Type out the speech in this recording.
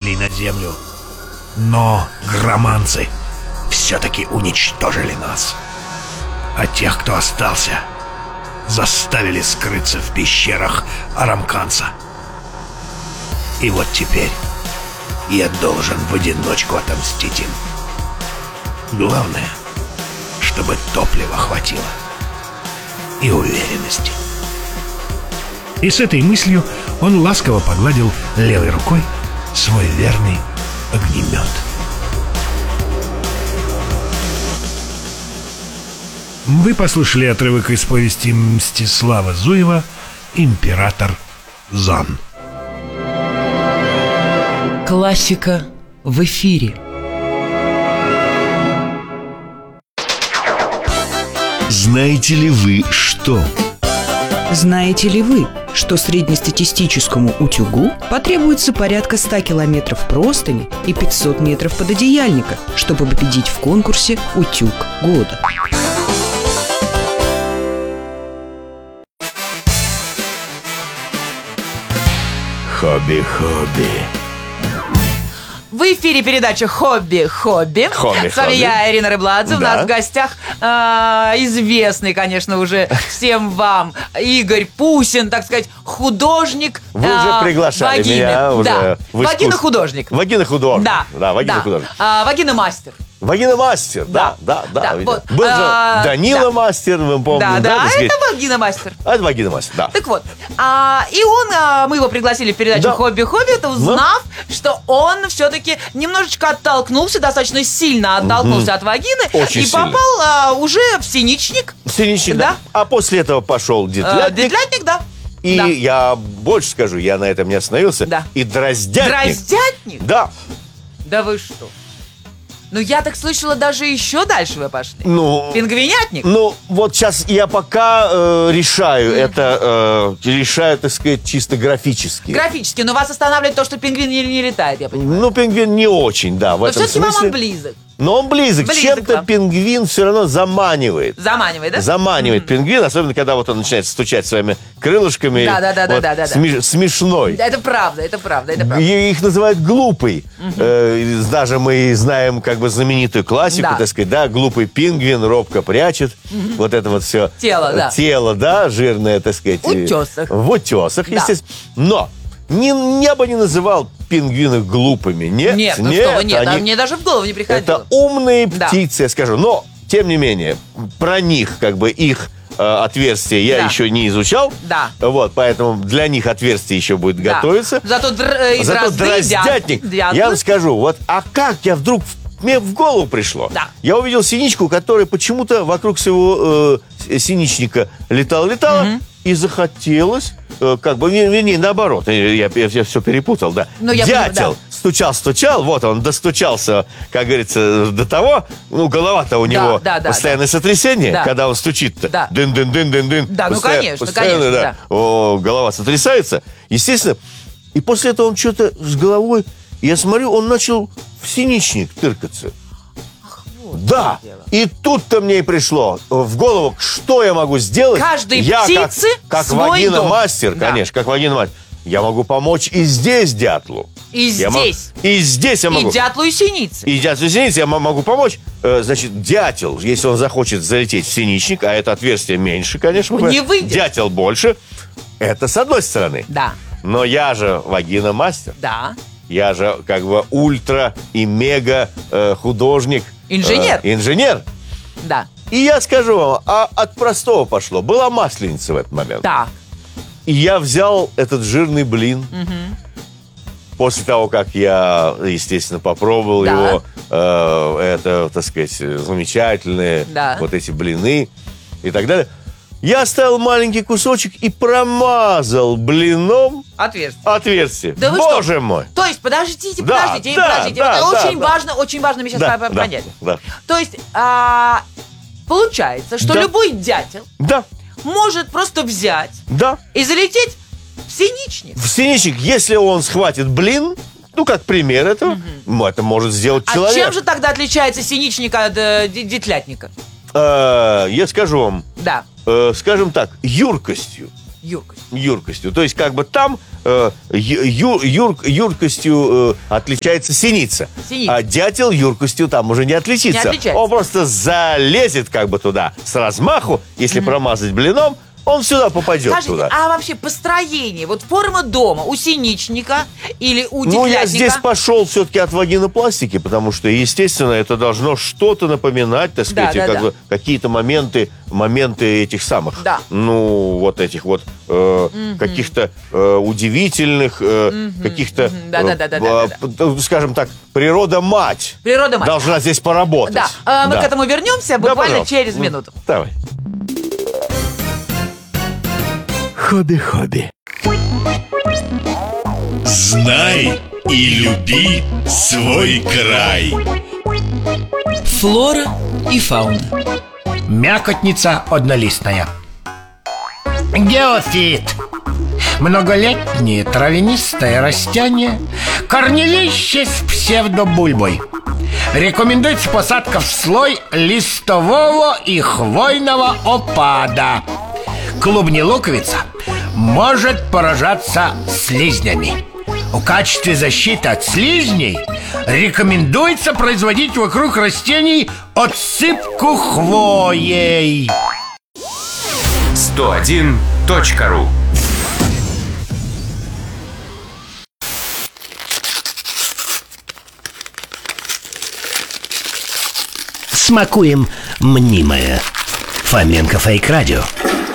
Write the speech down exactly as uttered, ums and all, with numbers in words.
сошли на землю. Но громанцы все-таки уничтожили нас. А тех, кто остался, заставили скрыться в пещерах Арамканса. И вот теперь я должен в одиночку отомстить им. Главное, чтобы топлива хватило и уверенности. И с этой мыслью он ласково погладил левой рукой свой верный огнемет. Вы послушали отрывок из повести Мстислава Зуева «Император Зан». Классика в эфире. Знаете ли вы что? Знаете ли вы, что среднестатистическому утюгу потребуется порядка ста километров простыни и пятьсот метров пододеяльника, чтобы победить в конкурсе «Утюг года»? Хобби-хобби. В эфире передача «Хобби-хобби». Хобби-хобби. С вами я, Ирина Рыбладзе. У Да. нас в гостях э, известный, конечно, уже всем вам Игорь Пусин, так сказать, художник. Вы э, уже приглашали вагины. меня уже Да. в искусство. Вагина-художник. Вагина-художник. Да, Да, вагина-художник. А, вагина-мастер. Вагина-мастер, да, да, да. Да, видно. вот. Был же А, Данила да. мастер, мы помним. Да, да, так сказать? это вагина-мастер. А это вагина-мастер, да. Так вот, а, и он, а, мы его пригласили в передачу Да. «Хобби-хобби», это узнав, что он все-таки немножечко оттолкнулся, достаточно сильно оттолкнулся от вагины. Очень и сильно. попал а, уже в синичник. Синичник, да. Да. А после этого пошел Э, детлятник. Детлятник, да. И Да. я больше скажу, я на этом не остановился. Да. И дроздятник. Дроздятник? Да. Да вы что? Ну, я так слышала, даже еще дальше вы пошли. Ну, Пингвинятник? ну, вот сейчас я пока э, решаю это, э, решаю, так сказать, чисто графически. Графически, но вас останавливает то, что пингвин не, не летает, я понимаю. Ну, пингвин не очень, да, в Но этом все-таки вам смысле. он близок. Но он близок. Близок Чем-то вам. пингвин все равно заманивает. Заманивает, да? Заманивает пингвин, особенно когда вот он начинает стучать своими крылышками. Да, да, да, да, Вот да, да, да. смеш- смешной. Да, это правда, это правда, это правда. И их называют глупый. Э, даже мы знаем как бы знаменитую классику, Да. так сказать, да, глупый пингвин робко прячет. Вот это вот все. Тело, да. Тело, да, жирное, так сказать. В утесах. В утесах, Да. естественно. Но не, я бы не называл пингвинов глупыми. Нет, Нет, ну что вы, нет, а они- мне даже в голову не приходило. это умные Да. птицы, я скажу. Но, тем не менее, про них, как бы их э, отверстия я Да. еще не изучал. Да. Вот, поэтому для них отверстие еще будет Да. готовиться. Зато др- э, из Зато дрозды, дроздятник. дят- Я вам дятлы. скажу, вот, а как я вдруг в- мне в голову пришло? Да. Я увидел синичку, которая почему-то вокруг своего э, синичника летала-летала, и захотелось, э, как бы, вер- вернее, наоборот, э, я, я, все перепутал, да. Ну, я Дятел понимаю, стучал-стучал, вот он достучался, как говорится, до того, ну, голова-то у него да, да, постоянное сотрясение, Да. когда он стучит-то. Да. Дын-дын-дын-дын-дын. Да, ну, Постоянно- конечно, постоянно, конечно, да. да. О, голова сотрясается. Естественно, и после этого он что-то с головой, я смотрю, он начал в синичник тыркаться. Да, в чем дело. и тут-то мне и пришло в голову, что я могу сделать. Каждой я птице как, как свой вагина-мастер, дом. Да. конечно, как вагина-мастер. Я могу помочь и здесь дятлу. И Я мо- здесь. И здесь я могу. И дятлу, и синицы. И дятлу и синице я м- могу помочь. Э, Значит, дятел, если он захочет залететь в синичник, а это отверстие меньше, конечно. мы Не понимаем, выйдет. Дятел больше. Это с одной стороны. Да, Но я же вагина-мастер. да. Я же как бы ультра и мега э, художник. Инженер. э, инженер. Да, И я скажу вам, а от простого пошло. Была масленица в этот момент. да. И я взял этот жирный блин. После того, как я, естественно, попробовал Да. его, э, это, так сказать, замечательные Да. вот эти блины и так далее. Я оставил маленький кусочек и промазал блином Отверстие. отверстие. Да вы Боже что? мой! То есть, подождите, Да, подождите, да, подождите. да, это да, очень да. важно, очень важно мне сейчас Да, по- да, понять. да. То есть, а, получается, что Да. любой дятел Да, может просто взять да. и залететь в синичник. В синичник, если он схватит блин, ну, как пример этого, ну, это может сделать А человек. чем же тогда отличается синичник от э, д- детлятника? Э, я скажу вам, Да, э, скажем так, юркостью. Юрка. Юркостью. То есть, как бы там э, ю, юр, юркостью э, отличается синица. Синица. А дятел юркостью там уже не отличится. Не отличается. Он просто залезет как бы туда с размаху, если mm-hmm. промазать блином, он сюда попадет. Скажите, туда. а вообще построение, вот форма дома у синичника или у Ну, теплятника? я здесь пошел все-таки от вагинопластики, потому что, естественно, это должно что-то напоминать, так сказать, Да, да, как да. бы какие-то моменты, моменты этих самых, Да. ну, вот этих вот э, mm-hmm. каких-то э, удивительных, э, mm-hmm. каких-то, mm-hmm. да, да, да, да, э, да, да. э, скажем так, природа-мать, Природа-мать. должна здесь поработать. Да, а, мы Да. к этому вернемся Да, буквально пожалуйста. через Ну, минуту. Давай. Хобби-хобби. Знай и люби свой край. Флора и фауна. Мякотница однолистная. Геофит. Многолетнее травянистое растение, корневище с псевдобульбой. Рекомендуется посадка в слой листового и хвойного опада. Клубнелуковица может поражаться слизнями. В качестве защиты от слизней рекомендуется производить вокруг растений отсыпку хвоей. сто один точка ру. Смакуем мнимое. Фоменко Фейк Радио.